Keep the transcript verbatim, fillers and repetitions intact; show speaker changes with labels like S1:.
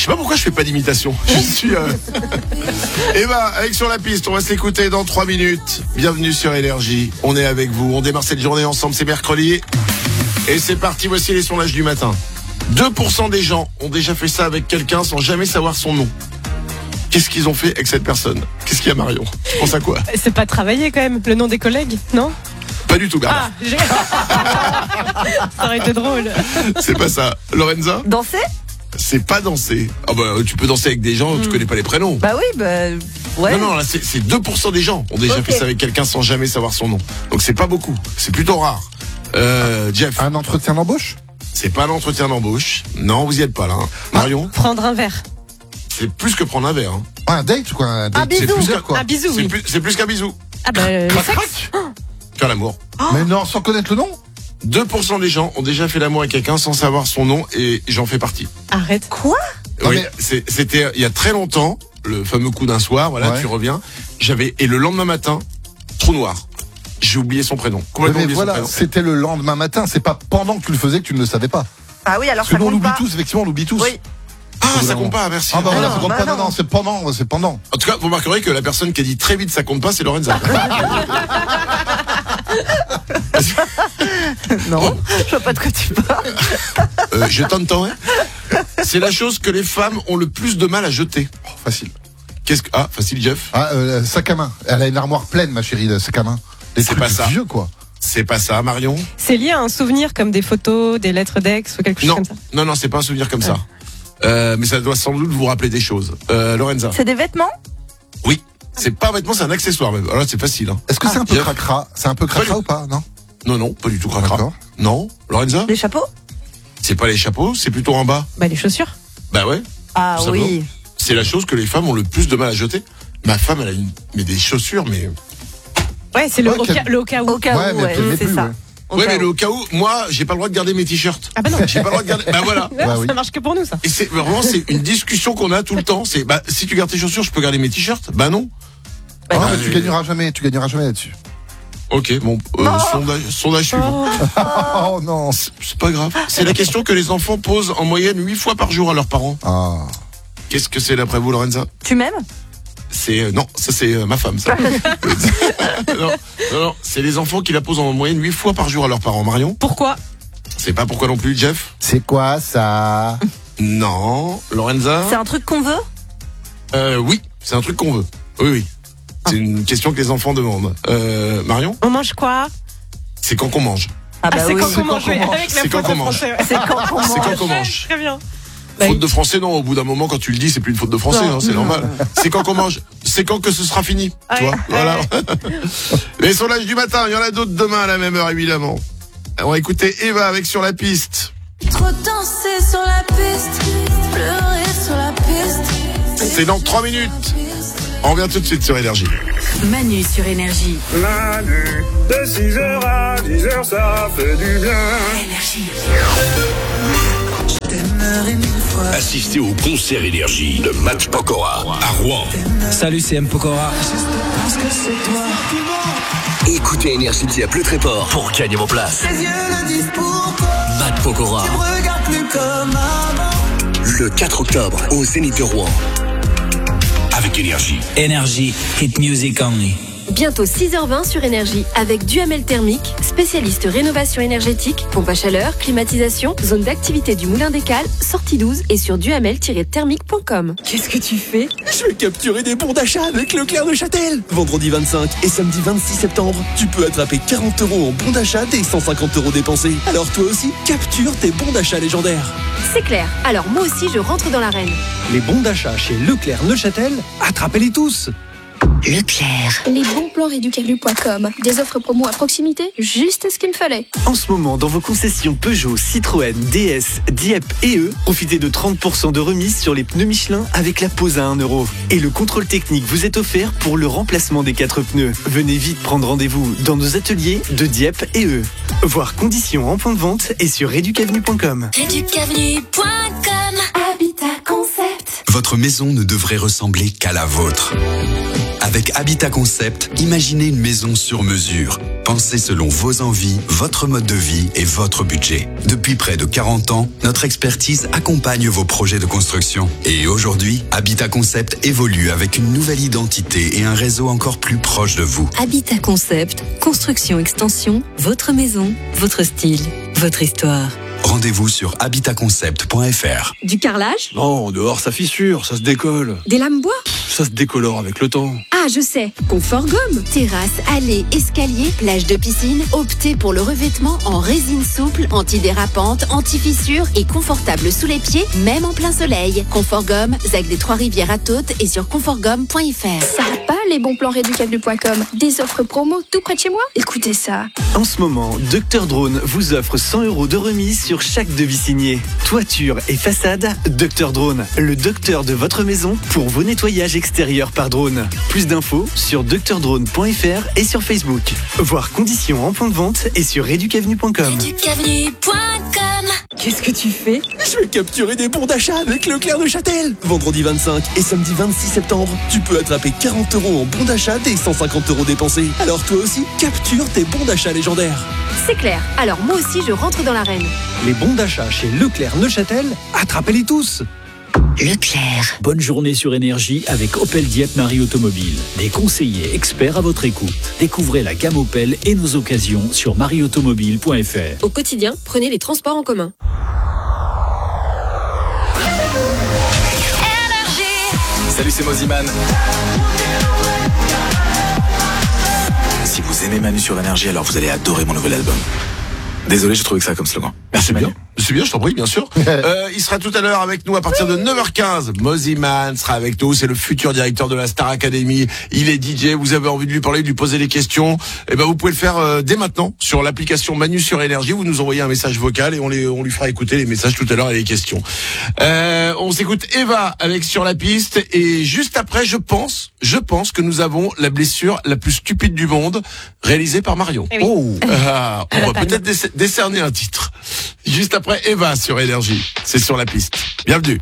S1: sais pas pourquoi je fais pas d'imitation. Je suis... Euh... Et ben, avec Sur la piste, on va s'écouter dans trois minutes. Bienvenue sur Énergie. On est avec vous. On démarre cette journée ensemble. C'est mercredi. Et c'est parti. Voici les sondages du matin. deux pour cent des gens ont déjà fait ça avec quelqu'un sans jamais savoir son nom. Qu'est-ce qu'ils ont fait avec cette personne? Qu'est-ce qu'il y a, Marion? Tu penses à quoi?
S2: C'est pas travailler quand même, le nom des collègues, non?
S1: Pas du tout, Bernard.
S2: Ah, j'ai... Ça aurait été drôle.
S1: C'est pas ça. Lorenza?
S3: Danser?
S1: C'est pas danser. Ah bah, tu peux danser avec des gens, mm. tu connais pas les prénoms.
S3: Bah oui, bah ouais.
S1: Non, non, là c'est, c'est deux pour cent des gens ont déjà
S3: okay.
S1: fait ça avec quelqu'un sans jamais savoir son nom. Donc c'est pas beaucoup, c'est plutôt rare. Euh, Jeff?
S4: Un entretien d'embauche?
S1: C'est pas un entretien d'embauche. Non, vous y êtes pas là. Hein. Marion?
S2: Prendre un verre.
S1: C'est plus que prendre un verre. Hein.
S4: Ah, un date ou quoi? Un, date.
S3: Un bisou.
S1: C'est plus qu'un,
S4: quoi.
S2: Un bisou,
S1: c'est
S2: oui.
S1: plus, c'est plus qu'un bisou.
S2: Ah bah, le sexe.
S1: Faire l'amour.
S4: Oh. Mais non, sans connaître le nom?
S1: deux pour cent des gens ont déjà fait l'amour avec quelqu'un sans savoir son nom et j'en fais partie.
S2: Arrête.
S3: Quoi?
S1: Oui,
S4: mais...
S1: c'est, c'était il y a très longtemps, le fameux coup d'un soir, voilà, ouais. Tu reviens. J'avais, et le lendemain matin, trou noir. J'ai oublié son prénom.
S4: Complètement mais oublié voilà, son prénom. C'était le lendemain matin, c'est pas pendant que tu le faisais que tu ne le savais pas.
S3: Ah oui, alors
S4: Parce que
S3: ça
S4: nous, on
S3: compte
S4: l'oublie
S3: pas.
S4: tous, effectivement, on l'oublie tous.
S3: Oui.
S1: Ah, ça compte pas, merci.
S4: Ah bah voilà,
S3: non,
S4: ça compte
S3: bah
S4: pas,
S3: non.
S4: non, non, c'est pendant, c'est pendant.
S1: En tout cas, vous remarquerez que la personne qui a dit très vite ça compte pas, c'est Lorenza.
S3: Non, je vois pas de quoi tu parles.
S1: Euh, je t'entends, hein. C'est la chose que les femmes ont le plus de mal à jeter.
S4: Oh, facile.
S1: Qu'est-ce que... Ah, facile, Jeff.
S4: Ah, euh, sac à main. Elle a une armoire pleine, ma chérie, de sac à main. Les
S1: C'est
S4: trucs
S1: pas ça.
S4: vieux, quoi.
S1: C'est pas ça, Marion.
S2: C'est lié à un souvenir comme des photos, des lettres d'ex ou quelque chose
S1: Non,
S2: comme ça.
S1: non, non, c'est pas un souvenir comme
S2: Ouais.
S1: ça. Euh, mais ça doit sans doute vous rappeler des choses. Euh, Lorenza.
S3: C'est des vêtements?
S1: Oui. C'est pas un vêtement, c'est un accessoire même. Alors là, c'est facile. Hein.
S4: Est-ce que c'est un peu
S1: Jeff.
S4: cracra? C'est un peu cracra ou pas, non?
S1: Non, non, pas du tout cracra.
S4: D'accord.
S1: Non, Lorenza.
S3: Des chapeaux?
S1: C'est pas les chapeaux, c'est plutôt en bas.
S2: Bah, les chaussures.
S1: Bah ouais.
S3: Ah
S1: Tout
S3: oui.
S1: simplement. C'est la chose que les femmes ont le plus de mal à jeter. Ma femme, elle a une, mais des chaussures, mais.
S2: Ouais, c'est le,
S4: Ouais,
S2: au,
S4: quel-
S2: ca... le au cas où.
S3: Au cas
S4: Ouais,
S3: où,
S4: mais
S3: ouais,
S4: tu le mets
S3: c'est
S4: plus,
S3: ça.
S4: ouais.
S3: Au
S1: Ouais,
S3: cas
S1: mais
S3: où.
S1: le cas où, moi, j'ai pas le droit de garder mes t-shirts.
S2: Ah bah non.
S1: J'ai pas le droit de garder. Bah voilà.
S2: Ouais,
S4: Bah oui.
S2: Ça marche que pour nous, ça.
S1: Et c'est vraiment, c'est une discussion qu'on a tout le temps. C'est, bah, si tu gardes tes chaussures, je peux garder mes t-shirts. Bah non.
S4: Ah,
S1: Bah,
S4: mais tu
S1: euh,
S4: gagneras jamais, tu gagneras jamais là-dessus.
S1: Ok, bon, euh, sondage, sondage suivant.
S2: Oh.
S4: Oh non.
S1: C'est c'est pas grave. C'est la question que les enfants posent en moyenne huit fois par jour à leurs parents.
S4: Ah.
S1: Qu'est-ce que c'est d'après vous, Lorenza?
S3: Tu m'aimes?
S1: C'est euh, non, ça c'est euh, ma femme. Ça. non, non, non, c'est les enfants qui la posent en moyenne huit fois par jour à leurs parents. Marion?
S2: Pourquoi?
S1: C'est pas pourquoi non plus, Jeff?
S4: C'est quoi ça?
S1: Non, Lorenza?
S3: C'est un truc qu'on veut?
S1: Euh, oui, c'est un truc qu'on veut. Oui, oui. C'est une question que les enfants demandent. Euh, Marion?
S2: On mange quoi?
S1: C'est quand qu'on mange.
S3: Ah bah
S2: Ah, c'est
S3: oui.
S2: quand
S4: c'est
S2: qu'on
S4: quand
S2: mange,
S4: qu'on
S2: oui,
S4: mange.
S2: avec la
S1: C'est quand
S2: faute
S1: qu'on
S2: de
S1: mange.
S2: français, ouais.
S3: C'est quand qu'on
S1: C'est quand
S3: mange.
S1: qu'on mange.
S2: Très bien. Bah,
S1: Faute de français, non. Au bout d'un moment, quand tu le dis, c'est plus une faute de français,
S2: Non.
S1: hein, c'est normal. C'est quand qu'on mange. C'est quand que ce sera fini. Tu
S2: Ouais,
S1: vois,
S2: ouais.
S1: voilà. Les sondages du matin, il y en a d'autres demain à la même heure, évidemment. On va écouter Eva avec Sur la piste.
S5: Trop danser sur la piste, pleurer sur la piste.
S1: C'est dans trois minutes. On revient tout de suite sur Énergie.
S6: Manu sur Énergie.
S7: Manu, de six heures à dix heures, ça fait du bien.
S6: Énergie.
S8: Assistez au concert Énergie de Matt Pokora à Rouen.
S9: Salut, c'est M. Pokora.
S8: Écoutez Énergie Diap le Tréport pour gagner vos places. Matt Pokora. Le quatre octobre au Zénith de Rouen. Avec Énergie.
S9: Énergie, hit music only.
S10: Bientôt six heures vingt sur Énergie avec Duhamel Thermique, spécialiste rénovation énergétique, pompe à chaleur, climatisation, zone d'activité du Moulin des Cales, sortie douze et sur duhamel tiret thermique point com.
S6: Qu'est-ce que tu fais?
S11: Je vais capturer des bons d'achat avec Leclerc Neuchâtel. Vendredi vingt-cinq et samedi vingt-six septembre, tu peux attraper quarante euros en bons d'achat dès cent cinquante euros dépensés. Alors toi aussi, capture tes bons d'achat légendaires.
S10: C'est clair, alors moi aussi je rentre dans l'arène.
S11: Les bons d'achat chez Leclerc Neuchâtel, attrapez-les tous.
S6: Leclerc.
S12: Les bons plans réducalu point com. Des offres promo à proximité, juste ce qu'il me fallait.
S11: En ce moment, dans vos concessions Peugeot, Citroën, D S, Dieppe et E, profitez de trente pour cent de remise sur les pneus Michelin avec la pose à un euro. Et le contrôle technique vous est offert pour le remplacement des quatre pneus. Venez vite prendre rendez-vous dans nos ateliers de Dieppe et E. Voir conditions en point de vente et sur réducavenue point com.
S5: réducavenue point com.
S12: Habitat Concept.
S13: votre maison ne devrait ressembler qu'à la vôtre. Avec Habitat Concept, imaginez une maison sur mesure. Pensez selon vos envies, votre mode de vie et votre budget. Depuis près de quarante ans, notre expertise accompagne vos projets de construction. Et aujourd'hui, Habitat Concept évolue avec une nouvelle identité et un réseau encore plus proche de vous.
S6: Habitat Concept, construction extension, votre maison, votre style, votre histoire.
S13: Rendez-vous sur habitat concept point f r.
S14: Du carrelage?
S15: Non, dehors ça fissure, ça se décolle.
S14: Des lames bois?
S15: Ça se décolore avec le temps.
S14: Ah, je sais, Confort Gomme.
S10: Terrasse, allée, escalier, plage de piscine, optez pour le revêtement en résine souple, antidérapante, anti-fissure et confortable sous les pieds, même en plein soleil. Confort Gomme, Zac des Trois-Rivières à Tôte et sur confort gomme point f r.
S12: Ça va pas les bons plans réducables point com? Des offres promo tout près de chez moi? Écoutez ça.
S11: En ce moment, Docteur Drone vous offre cent euros de remise sur chaque devis signé. Toiture et façade, Docteur Drone, le docteur de votre maison pour vos nettoyages extérieurs par drone. Plus d'infos sur docteur drone point f r et sur Facebook. Voir conditions en point de vente et sur réducavenue point com.
S5: réducavenue point com.
S14: Qu'est-ce que tu fais?
S8: Je vais capturer des bons d'achat avec Leclerc de Châtel. Vendredi vingt-cinq et samedi vingt-six septembre, tu peux attraper quarante euros en bons d'achat dès cent cinquante euros dépensés. Alors toi aussi, capture tes bons d'achat légendaires.
S10: C'est clair. Alors moi aussi, je rentre dans l'arène.
S16: Les bons d'achat chez Leclerc Neuchâtel, attrapez-les tous.
S6: Leclerc.
S9: Bonne journée sur Énergie avec Opel Dieppe Marie Automobile. Des conseillers experts à votre écoute. Découvrez la gamme Opel et nos occasions sur marie automobile point f r.
S10: Au quotidien, prenez les transports en commun.
S17: Salut, c'est Moziman. Si vous aimez Manu sur Énergie, alors vous allez adorer mon nouvel album. Désolé, j'ai trouvé que ça comme slogan.
S1: Merci bien. C'est bien, je t'en prie, bien sûr. euh, il sera tout à l'heure avec nous à partir de neuf heures quinze. Moziman sera avec nous. C'est le futur directeur de la Star Academy. Il est D J. Vous avez envie de lui parler, de lui poser des questions. Eh ben, vous pouvez le faire euh, dès maintenant sur l'application Manu sur Énergie. Vous nous envoyez un message vocal et on, les, on lui fera écouter les messages tout à l'heure et les questions. Euh, on s'écoute Eva avec Sur la piste. Et juste après, je pense, je pense que nous avons la blessure la plus stupide du monde réalisée par Marion.
S2: Eh oui.
S1: Oh, ah, on va peut-être décerner un titre. Juste après Eva sur Énergie. C'est Sur la piste. Bienvenue.